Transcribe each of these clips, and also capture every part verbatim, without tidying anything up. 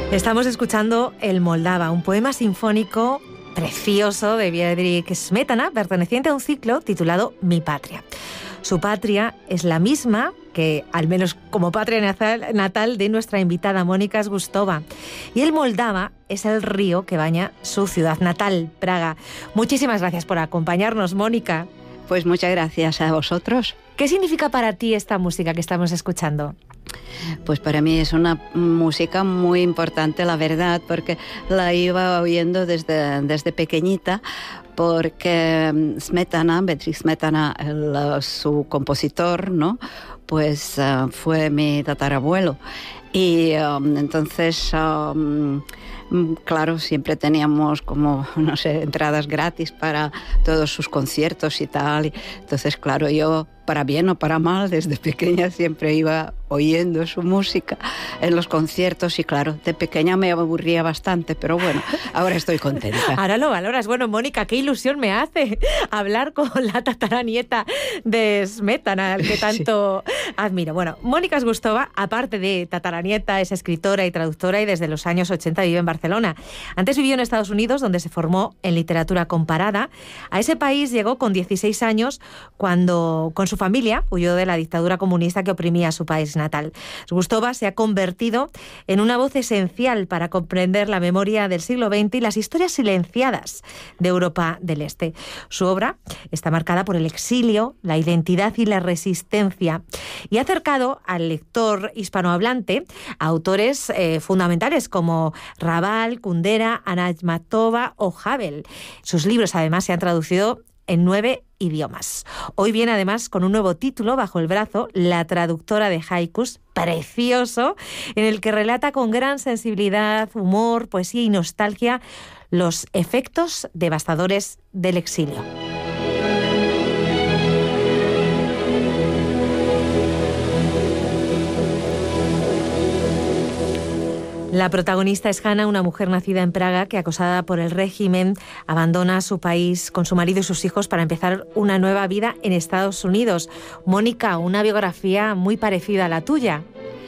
Estamos escuchando El Moldava, un poema sinfónico precioso de Bedřich Smetana, perteneciente a un ciclo titulado Mi Patria. Su patria es la misma que, al menos como patria natal, de nuestra invitada Mónica Zgustova. Y el Moldava es el río que baña su ciudad natal, Praga. Muchísimas gracias por acompañarnos, Mónica. Pues muchas gracias a vosotros. ¿Qué significa para ti esta música que estamos escuchando? Pues para mí es una música muy importante, la verdad, porque la iba oyendo desde, desde pequeñita, porque Smetana, Bedřich Smetana, el, su compositor, ¿no? Pues uh, fue mi tatarabuelo. Y um, entonces, um, claro, siempre teníamos como, no sé, entradas gratis para todos sus conciertos y tal. Y entonces, claro, yo, para bien o para mal, desde pequeña siempre iba oyendo su música en los conciertos y claro, de pequeña me aburría bastante, pero bueno, ahora estoy contenta. Ahora lo valoras. Bueno, Mónica, qué ilusión me hace hablar con la tataranieta de Smetana, al que tanto sí. admiro. Bueno, Mónica Zgustova, aparte de tataranieta, es escritora y traductora y desde los años ochenta vive en Barcelona. Antes vivió en Estados Unidos, donde se formó en literatura comparada. A ese país llegó con dieciséis años cuando, con su familia, huyó de la dictadura comunista que oprimía a su país natal. Zgustova se ha convertido en una voz esencial para comprender la memoria del siglo veinte y las historias silenciadas de Europa del Este. Su obra está marcada por el exilio, la identidad y la resistencia, y ha acercado al lector hispanohablante a autores eh, fundamentales como Raval, Kundera, Ana Akhmatova o Havel. Sus libros además se han traducido en nueve idiomas. Hoy viene además con un nuevo título bajo el brazo, La traductora de haikus, precioso, en el que relata con gran sensibilidad, humor, poesía y nostalgia los efectos devastadores del exilio. La protagonista es Hanna, una mujer nacida en Praga que, acosada por el régimen, abandona su país con su marido y sus hijos para empezar una nueva vida en Estados Unidos. Mónica, una biografía muy parecida a la tuya.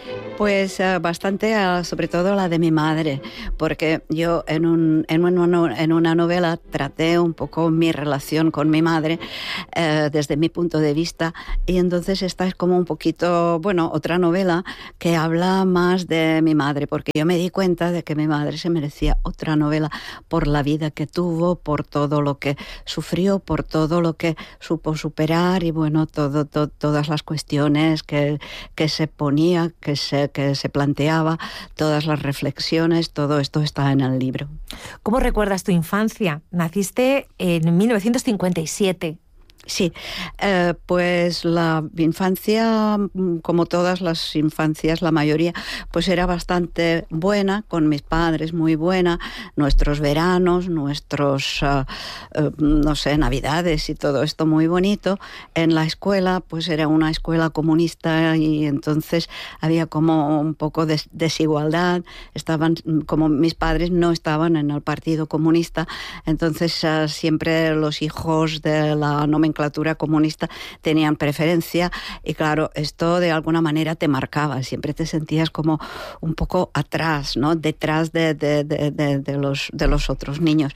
Pues uh, bastante, uh, sobre todo la de mi madre, porque yo en, un, en, una, en una novela traté un poco mi relación con mi madre uh, desde mi punto de vista, y entonces esta es como un poquito, bueno, otra novela que habla más de mi madre, porque yo me di cuenta de que mi madre se merecía otra novela por la vida que tuvo, por todo lo que sufrió, por todo lo que supo superar y bueno, todo, todo, todas las cuestiones que, que se ponía, que se que se planteaba, todas las reflexiones, todo esto está en el libro. ¿Cómo recuerdas tu infancia? Naciste en mil novecientos cincuenta y siete. Sí, eh, pues la infancia, como todas las infancias, la mayoría, pues era bastante buena, con mis padres muy buena, nuestros veranos, nuestros, uh, uh, no sé, navidades y todo esto muy bonito. En la escuela, pues era una escuela comunista y entonces había como un poco de desigualdad, estaban, como mis padres no estaban en el Partido Comunista, entonces uh, siempre los hijos de la nomenclatura comunista tenían preferencia y claro, esto de alguna manera te marcaba, siempre te sentías como un poco atrás, ¿no? Detrás de, de, de, de, de, los, de los otros niños.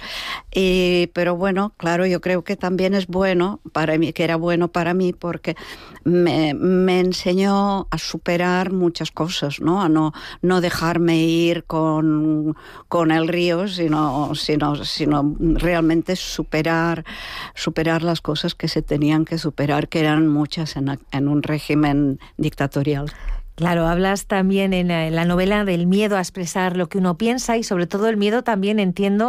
Y, pero bueno, claro, yo creo que también es bueno para mí, que era bueno para mí porque me, me enseñó a superar muchas cosas, ¿no? A no, no dejarme ir con, con el río, sino, sino, sino realmente superar, superar las cosas que se tenían que superar, que eran muchas en, en un régimen dictatorial. Claro, hablas también en la, en la novela del miedo a expresar lo que uno piensa y sobre todo el miedo también, entiendo,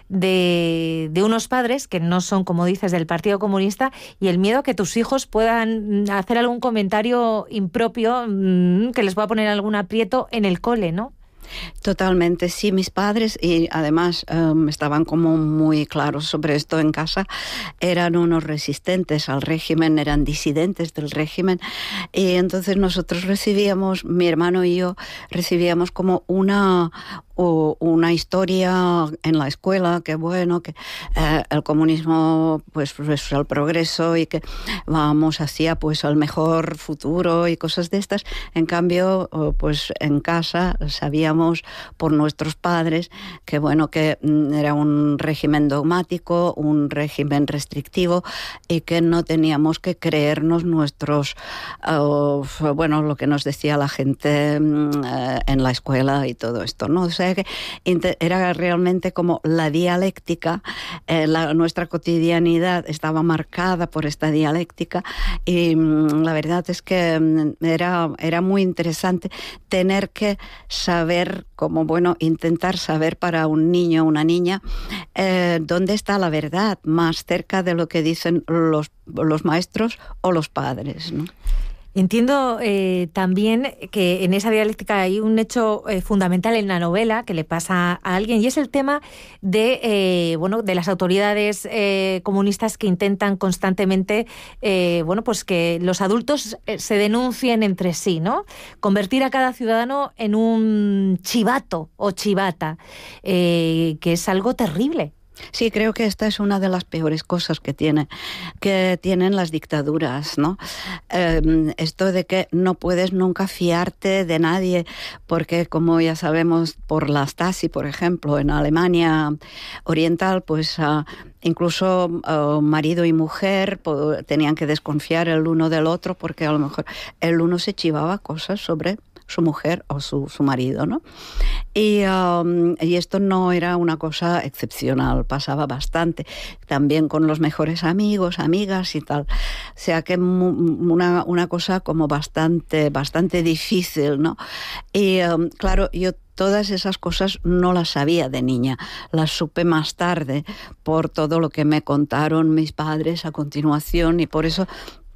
de, de unos padres que no son, como dices, del Partido Comunista, y el miedo a que tus hijos puedan hacer algún comentario impropio mmm, que les pueda poner algún aprieto en el cole, ¿no? Totalmente, sí, mis padres, y además um, estaban como muy claros sobre esto en casa, eran unos resistentes al régimen, eran disidentes del régimen, y entonces nosotros recibíamos, mi hermano y yo, recibíamos como una, uh, una historia en la escuela que bueno, que eh, el comunismo pues es el progreso y que vamos hacia pues el mejor futuro y cosas de estas. En cambio, uh, pues en casa sabíamos por nuestros padres que bueno, que mm, era un régimen dogmático, un régimen restrictivo y que no teníamos que creernos nuestros, uh, bueno, lo que nos decía la gente uh, en la escuela y todo esto, ¿no? O sea que era realmente como la dialéctica, eh, la, nuestra cotidianidad estaba marcada por esta dialéctica y um, la verdad es que um, era, era muy interesante tener que saber, como bueno, intentar saber para un niño o una niña eh, dónde está la verdad, más cerca de lo que dicen los, los maestros o los padres, ¿no? Entiendo eh, también que en esa dialéctica hay un hecho eh, fundamental en la novela que le pasa a alguien, y es el tema de eh, bueno de las autoridades eh, comunistas que intentan constantemente eh, bueno pues que los adultos se denuncien entre sí, ¿no? Convertir a cada ciudadano en un chivato o chivata, eh, que es algo terrible. Sí, creo que esta es una de las peores cosas que tiene, que tienen las dictaduras, ¿no? Eh, esto de que no puedes nunca fiarte de nadie, porque como ya sabemos por la Stasi, por ejemplo, en Alemania Oriental, pues uh, incluso uh, marido y mujer pues, tenían que desconfiar el uno del otro, porque a lo mejor el uno se chivaba cosas sobre su mujer o su, su marido, ¿no? Y, um, y esto no era una cosa excepcional, pasaba bastante, también con los mejores amigos, amigas y tal. O sea que una, una cosa como bastante, bastante difícil, ¿no? Y um, claro, yo todas esas cosas no las sabía de niña, las supe más tarde por todo lo que me contaron mis padres a continuación, y por eso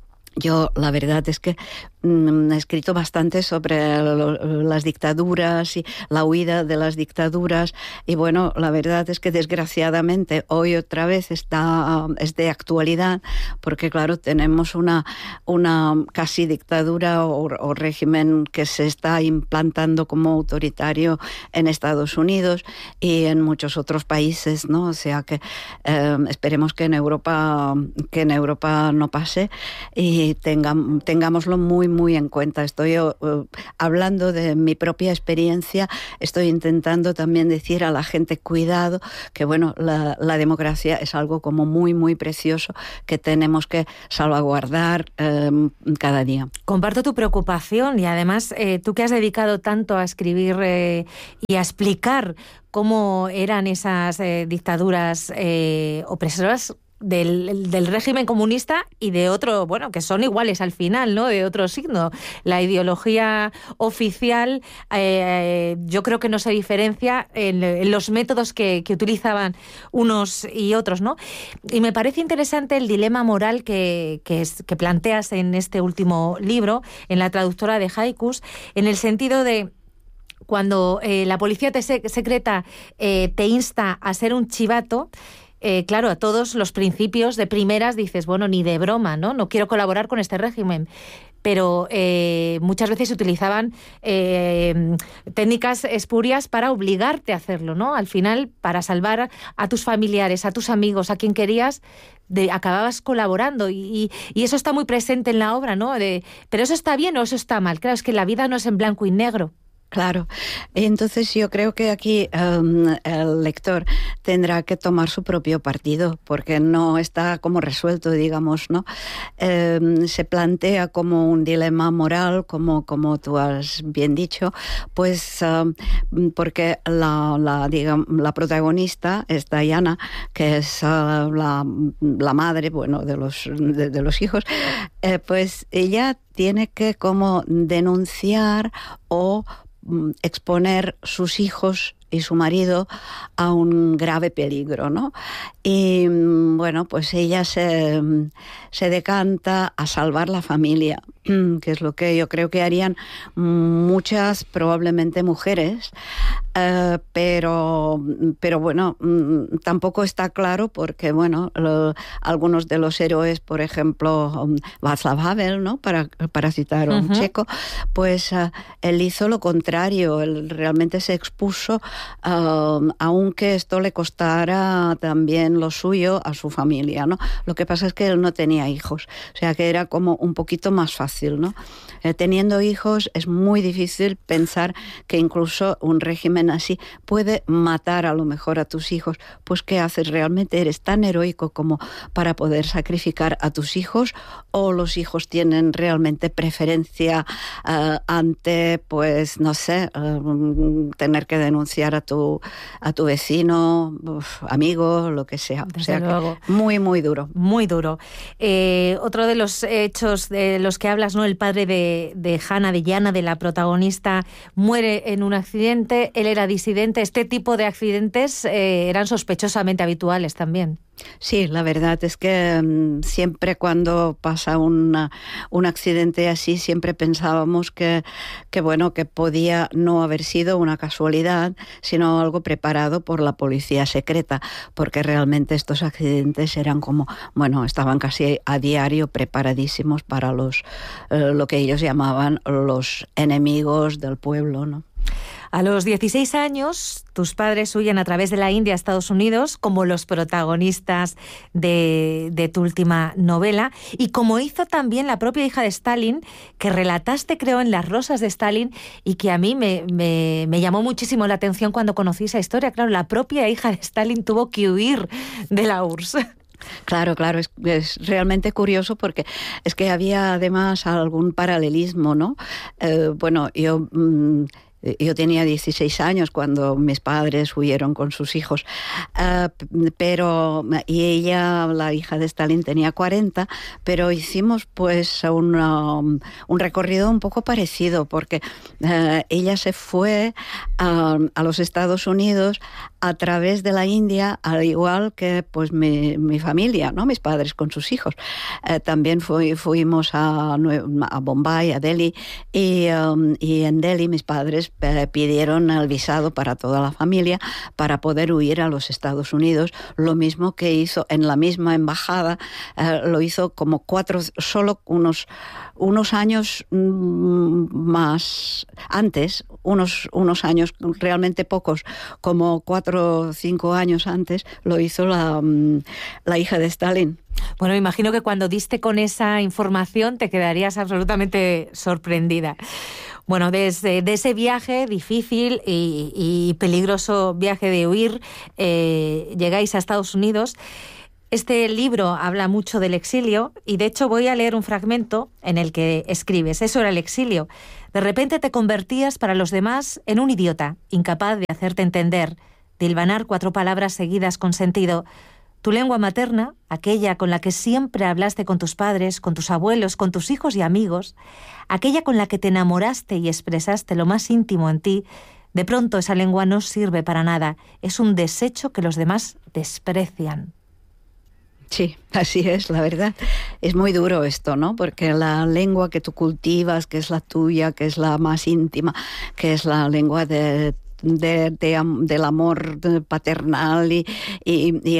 yo la verdad es que mm, he escrito bastante sobre lo, las dictaduras y la huida de las dictaduras, y bueno, la verdad es que desgraciadamente hoy otra vez está, es de actualidad, porque claro, tenemos una, una casi dictadura o, o régimen que se está implantando como autoritario en Estados Unidos y en muchos otros países, ¿no? O sea que eh, esperemos que en Europa, que en Europa no pase, y Tengam, tengámoslo muy, muy en cuenta. Estoy uh, hablando de mi propia experiencia, estoy intentando también decir a la gente, cuidado, que bueno, la, la democracia es algo como muy, muy precioso que tenemos que salvaguardar um, cada día. Comparto tu preocupación, y además eh, tú que has dedicado tanto a escribir eh, y a explicar cómo eran esas eh, dictaduras eh, opresoras Del, del régimen comunista y de otro, bueno, que son iguales al final, ¿no? De otro signo. La ideología oficial eh, yo creo que no se diferencia en, en los métodos que, que utilizaban unos y otros, ¿no? Y me parece interesante el dilema moral que, que, es, que planteas en este último libro, en La traductora de haikus, en el sentido de cuando eh, la policía te se, secreta eh, te insta a ser un chivato. Eh, claro, a todos los principios de primeras dices, bueno, ni de broma, ¿no? No quiero colaborar con este régimen. Pero eh, muchas veces se utilizaban eh, técnicas espurias para obligarte a hacerlo, ¿no? Al final, para salvar a tus familiares, a tus amigos, a quien querías, de, acababas colaborando. Y, y eso está muy presente en la obra, ¿no? De, pero ¿eso está bien o eso está mal? Claro, es que la vida no es en blanco y negro. Claro, entonces yo creo que aquí um, el lector tendrá que tomar su propio partido, porque no está como resuelto, digamos, ¿no? Um, se plantea como un dilema moral, como, como tú has bien dicho, pues um, porque la, la, digamos, la protagonista es Diana, que es uh, la, la madre, bueno, de los, de, de los hijos, eh, pues ella tiene que como denunciar o exponer sus hijos y su marido a un grave peligro, ¿no? Y bueno, pues ella se, se decanta a salvar la familia, que es lo que yo creo que harían muchas, probablemente mujeres, uh, pero, pero bueno, tampoco está claro porque, bueno, lo, algunos de los héroes, por ejemplo, um, Václav Havel, ¿no? Para, para citar a un uh-huh. checo, pues uh, él hizo lo contrario, él realmente se expuso, uh, aunque esto le costara también lo suyo a su familia, ¿no? Lo que pasa es que él no tenía hijos, o sea que era como un poquito más fácil, ¿no? Eh, teniendo hijos es muy difícil pensar que incluso un régimen así puede matar a lo mejor a tus hijos. Pues ¿qué haces? ¿Realmente eres tan heroico como para poder sacrificar a tus hijos? ¿O los hijos tienen realmente preferencia uh, ante, pues, no sé, uh, tener que denunciar a tu, a tu vecino, uf, amigo, lo que sea? Desde o sea luego. Que muy, muy duro. Muy duro. Eh, otro de los hechos de los que hablas, ¿no? El padre de, de Hannah, de Jana, de la protagonista, muere en un accidente. Él era disidente. Este tipo de accidentes eh, eran sospechosamente habituales también. Sí, la verdad es que um, siempre cuando pasa una, un accidente así, siempre pensábamos que, que, bueno, que podía no haber sido una casualidad, sino algo preparado por la policía secreta, porque realmente estos accidentes eran como, bueno, estaban casi a diario preparadísimos para los, eh, lo que ellos llamaban los enemigos del pueblo, ¿no? A los dieciséis años, tus padres huyen a través de la India a Estados Unidos, como los protagonistas de, de tu última novela, y como hizo también la propia hija de Stalin, que relataste, creo, en Las Rosas de Stalin, y que a mí me, me, me llamó muchísimo la atención cuando conocí esa historia. Claro, la propia hija de Stalin tuvo que huir de la U R S S. Claro, claro, es, es realmente curioso porque es que había además algún paralelismo, ¿no? Eh, bueno, yo... Mmm, Yo tenía dieciséis años cuando mis padres huyeron con sus hijos, uh, pero y ella, la hija de Stalin, tenía cuarenta, pero hicimos pues un, um, un recorrido un poco parecido porque uh, ella se fue uh, a los Estados Unidos a través de la India, al igual que pues mi, mi familia, ¿no? Mis padres con sus hijos. Uh, también fui, fuimos a, a Bombay, a Delhi, y, um, y en Delhi mis padres pidieron el visado para toda la familia para poder huir a los Estados Unidos, lo mismo que hizo en la misma embajada, eh, lo hizo como cuatro, solo unos, unos años más antes, unos, unos años realmente pocos, como cuatro o cinco años antes, lo hizo la, la hija de Stalin. Bueno, me imagino que cuando diste con esa información te quedarías absolutamente sorprendida. Bueno, desde de ese viaje difícil y, y peligroso viaje de huir, eh, llegáis a Estados Unidos. Este libro habla mucho del exilio y de hecho voy a leer un fragmento en el que escribes. Eso era el exilio. De repente te convertías para los demás en un idiota, incapaz de hacerte entender, de hilvanar cuatro palabras seguidas con sentido. Tu lengua materna, aquella con la que siempre hablaste con tus padres, con tus abuelos, con tus hijos y amigos, aquella con la que te enamoraste y expresaste lo más íntimo en ti, de pronto esa lengua no sirve para nada. Es un desecho que los demás desprecian. Sí, así es, la verdad. Es muy duro esto, ¿no? Porque la lengua que tú cultivas, que es la tuya, que es la más íntima, que es la lengua de De, de, del amor paternal y, y, y,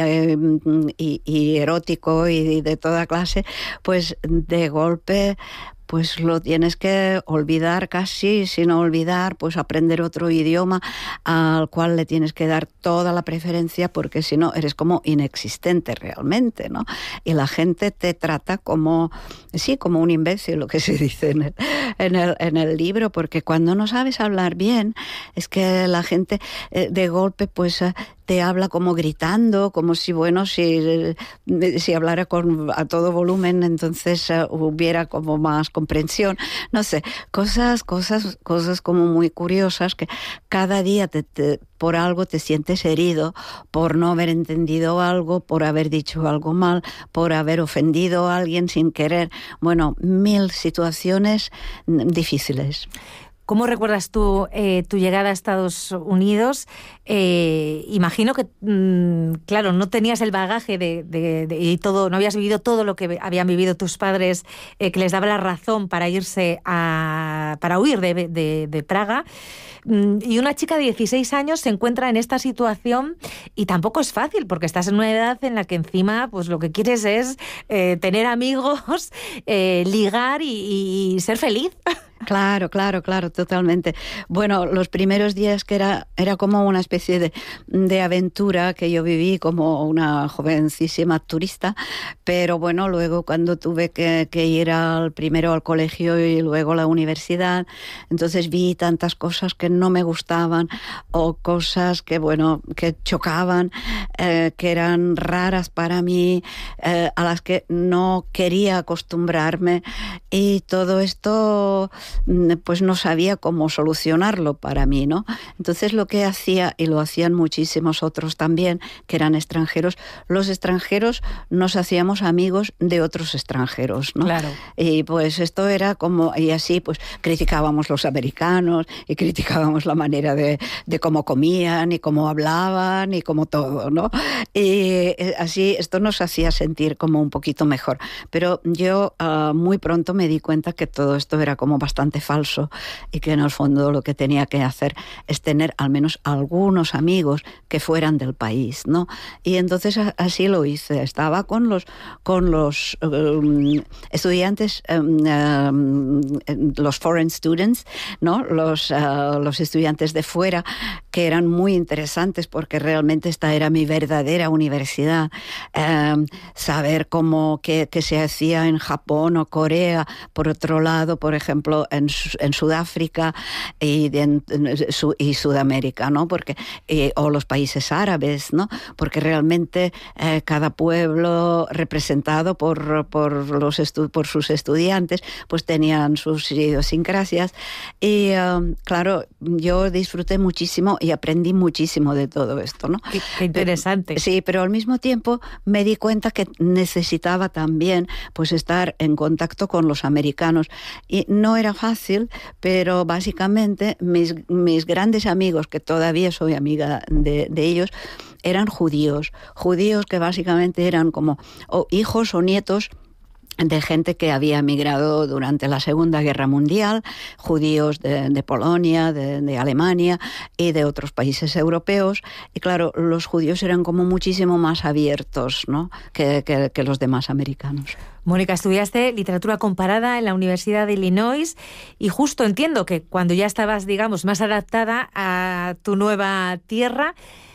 y, y erótico y de toda clase, pues de golpe pues lo tienes que olvidar casi, sin olvidar, pues aprender otro idioma al cual le tienes que dar toda la preferencia porque si no eres como inexistente realmente, ¿no? Y la gente te trata como, sí, como un imbécil, lo que se dice en el, en el, en el libro, porque cuando no sabes hablar bien, es que la gente eh, de golpe pues te habla como gritando, como si, bueno, si, si hablara con, a todo volumen, entonces uh, hubiera como más comprensión. No sé, cosas, cosas, cosas como muy curiosas que cada día te, te, por algo te sientes herido, por no haber entendido algo, por haber dicho algo mal, por haber ofendido a alguien sin querer. Bueno, mil situaciones difíciles. ¿Cómo recuerdas tú eh, tu llegada a Estados Unidos? Eh, imagino que, mmm, claro, no tenías el bagaje de, de, de, y todo, no habías vivido todo lo que habían vivido tus padres, eh, que les daba la razón para irse a, para huir de, de, de Praga. Y una chica de dieciséis años se encuentra en esta situación y tampoco es fácil, porque estás en una edad en la que encima pues lo que quieres es eh, tener amigos, eh, ligar y, y ser feliz. Claro, claro, claro, totalmente. Bueno, los primeros días que era, era como una especie de, de aventura que yo viví como una jovencísima turista, pero bueno, luego cuando tuve que, que ir al, primero al colegio y luego a la universidad, entonces vi tantas cosas que no me gustaban o cosas que, bueno, que chocaban, eh, que eran raras para mí, eh, a las que no quería acostumbrarme, y todo esto pues no sabía cómo solucionarlo para mí, ¿no? Entonces lo que hacía, y lo hacían muchísimos otros también, que eran extranjeros, los extranjeros nos hacíamos amigos de otros extranjeros, ¿no? Claro. Y pues esto era como, y así pues criticábamos los americanos, y criticábamos la manera de, de cómo comían, y cómo hablaban, y como todo, ¿no? Y así esto nos hacía sentir como un poquito mejor. Pero yo uh, muy pronto me di cuenta que todo esto era como bastante falso, y que en el fondo lo que tenía que hacer es tener al menos algunos amigos que fueran del país, ¿no? Y entonces así lo hice. Estaba con los con los um, estudiantes, um, um, los foreign students, ¿no? Los uh, los estudiantes de fuera, que eran muy interesantes, porque realmente esta era mi verdadera universidad. Um, saber cómo qué, qué se hacía en Japón o Corea, por otro lado, por ejemplo, en, en Sudáfrica y, en, en, y Sudamérica, ¿no? Porque, eh, o los países árabes, ¿no? Porque realmente eh, cada pueblo representado por, por, los estu por sus estudiantes, pues tenían sus idiosincrasias. Y um, claro, yo disfruté muchísimo y aprendí muchísimo de todo esto, ¿no? Qué, qué interesante. Sí, pero al mismo tiempo me di cuenta que necesitaba también pues estar en contacto con los americanos, y no era fácil, pero básicamente mis, mis grandes amigos, que todavía soy amiga de, de ellos, eran judíos, judíos que básicamente eran como o hijos o nietos de gente que había emigrado durante la Segunda Guerra Mundial, judíos de, de Polonia, de, de Alemania y de otros países europeos. Y claro, los judíos eran como muchísimo más abiertos, ¿no? que, que, que los demás americanos. Mónica, estudiaste literatura comparada en la Universidad de Illinois, y justo entiendo que cuando ya estabas, digamos, más adaptada a tu nueva tierra,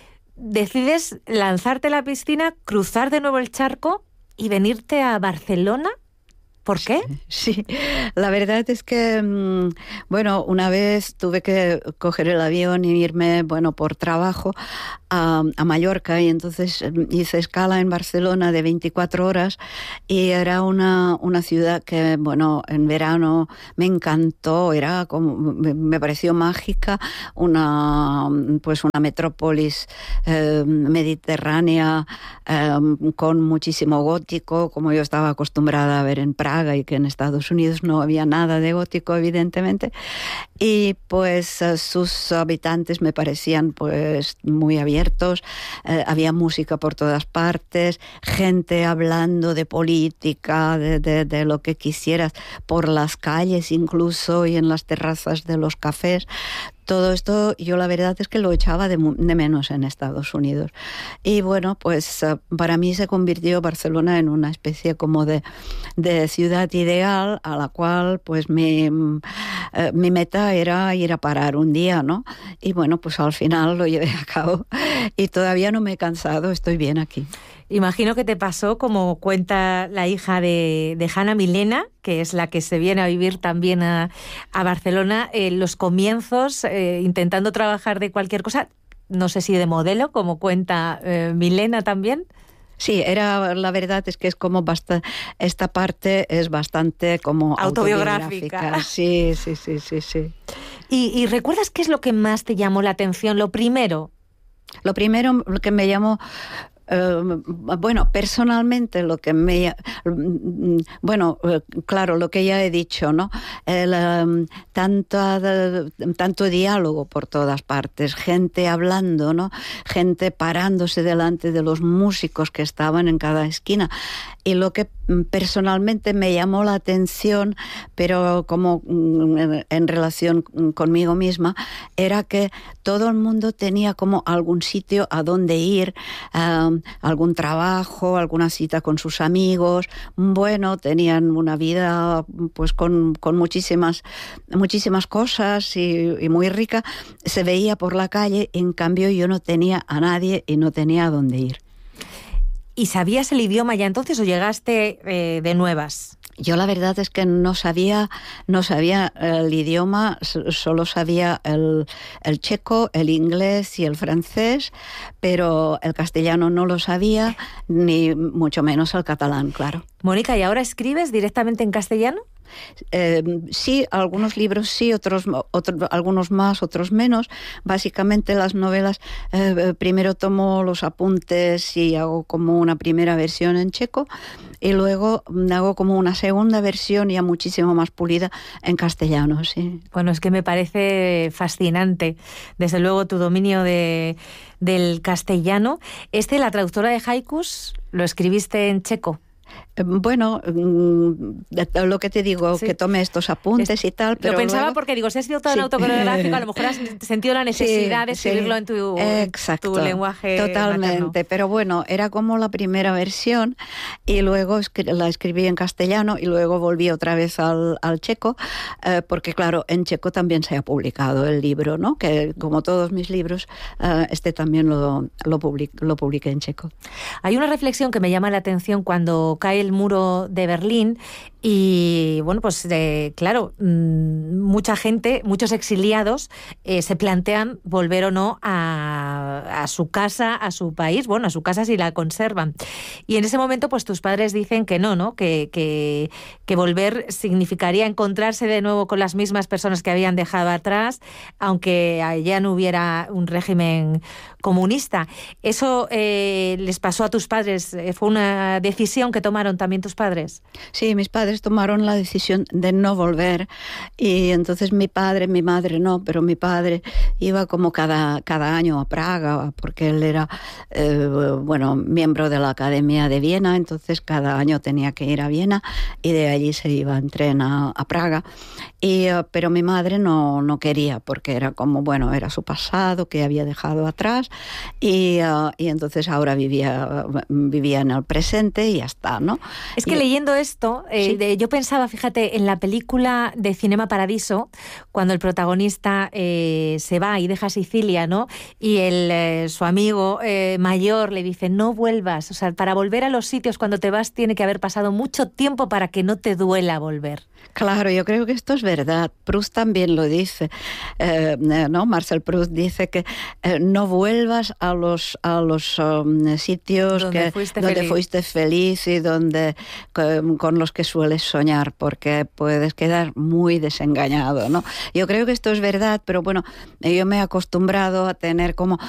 decides lanzarte a la piscina, cruzar de nuevo el charco y venirte a Barcelona. ¿Por qué? Sí, sí, la verdad es que, bueno, una vez tuve que coger el avión y irme, bueno, por trabajo a, a Mallorca, y entonces hice escala en Barcelona de veinticuatro horas, y era una, una ciudad que, bueno, en verano me encantó, era como, me, me pareció mágica, una, pues una metrópolis eh, mediterránea eh, con muchísimo gótico, como yo estaba acostumbrada a ver en Praga, y que en Estados Unidos no había nada de gótico, evidentemente, y pues uh, sus habitantes me parecían pues muy abiertos, eh, había música por todas partes, gente hablando de política, de, de, de lo que quisieras, por las calles incluso, y en las terrazas de los cafés. Todo esto yo la verdad es que lo echaba de, de menos en Estados Unidos. Y bueno, pues para mí se convirtió Barcelona en una especie como de, de ciudad ideal, a la cual pues mi, eh, mi meta era ir a parar un día, ¿no? Y bueno, pues al final lo llevé a cabo, y todavía no me he cansado, estoy bien aquí. Imagino que te pasó, como cuenta la hija de, de Hanna, Milena, que es la que se viene a vivir también a, a Barcelona, eh, los comienzos, eh, intentando trabajar de cualquier cosa, no sé si de modelo, como cuenta eh, Milena también. Sí, era, la verdad es que es como bastante, esta parte es bastante como autobiográfica. autobiográfica. Sí, sí, sí, sí, sí. ¿Y, y recuerdas qué es lo que más te llamó la atención? Lo primero. Lo primero que me llamó Uh, bueno, personalmente lo que me... Bueno, claro, lo que ya he dicho, ¿no? El, um, tanto, tanto diálogo por todas partes, gente hablando, ¿no? Gente parándose delante de los músicos que estaban en cada esquina. Y lo que personalmente me llamó la atención, pero como en relación conmigo misma, era que todo el mundo tenía como algún sitio a donde ir, um, algún trabajo, alguna cita con sus amigos. Bueno, tenían una vida pues con, con muchísimas, muchísimas cosas y, y muy rica. Se veía por la calle, en cambio yo no tenía a nadie y no tenía a dónde ir. ¿Y sabías el idioma ya entonces o llegaste eh, de nuevas? Yo la verdad es que no sabía, no sabía el idioma, solo sabía el, el checo, el inglés y el francés, pero el castellano no lo sabía, ni mucho menos el catalán, claro. Mónica, ¿y ahora escribes directamente en castellano? Eh, sí, algunos libros sí, otros, otro, algunos más, otros menos. Básicamente las novelas, eh, primero tomo los apuntes y hago como una primera versión en checo y luego hago como una segunda versión ya muchísimo más pulida en castellano, sí. Bueno, es que me parece fascinante, desde luego, tu dominio de, del castellano. Este, la traductora de haikus, lo escribiste en checo. Bueno, lo que te digo, sí, que tome estos apuntes es, y tal, pero lo pensaba luego... porque digo, si has sido todo sí. autocoreográfico, a lo mejor has sentido la necesidad sí, de escribirlo sí. en, tu, Exacto, tu lenguaje totalmente, materno. Pero bueno, era como la primera versión y luego la escribí en castellano y luego volví otra vez al, al checo, eh, porque claro, en checo también se ha publicado el libro, ¿no? Que como todos mis libros, eh, este también lo, lo, public, lo publiqué en checo. Hay una reflexión que me llama la atención cuando cae el muro de Berlín y, bueno, pues eh, claro, mmm, mucha gente, muchos exiliados eh, se plantean volver o no a, a su casa, a su país, bueno, a su casa si la conservan. Y en ese momento, pues tus padres dicen que no, ¿no? Que, que, que volver significaría encontrarse de nuevo con las mismas personas que habían dejado atrás, aunque ya no hubiera un régimen comunista. ¿Eso eh, les pasó a tus padres? ¿Fue una decisión que tomaron también tus padres? Sí, mis padres tomaron la decisión de no volver y entonces mi padre, mi madre no, pero mi padre iba como cada, cada año a Praga porque él era, eh, bueno, miembro de la Academia de Viena, entonces cada año tenía que ir a Viena y de allí se iba en tren a, a Praga. Y, uh, pero mi madre no, no quería porque era como, bueno, era su pasado que había dejado atrás y, uh, y entonces ahora vivía, uh, vivía en el presente y ya está, ¿no? Es que y, leyendo esto, eh, ¿sí? de, yo pensaba, fíjate, en la película de Cinema Paradiso, cuando el protagonista eh, se va y deja Sicilia, ¿no? Y el, eh, su amigo eh, mayor le dice, no vuelvas, o sea, para volver a los sitios cuando te vas tiene que haber pasado mucho tiempo para que no te duela volver. Claro, yo creo que esto es verdad. Proust también lo dice, eh, ¿no? Marcel Proust dice que eh, no vuelvas a los a los um, sitios donde, que, fuiste, donde feliz. fuiste feliz y donde con, con los que sueles soñar, porque puedes quedar muy desengañado, ¿no? Yo creo que esto es verdad, pero bueno, yo me he acostumbrado a tener como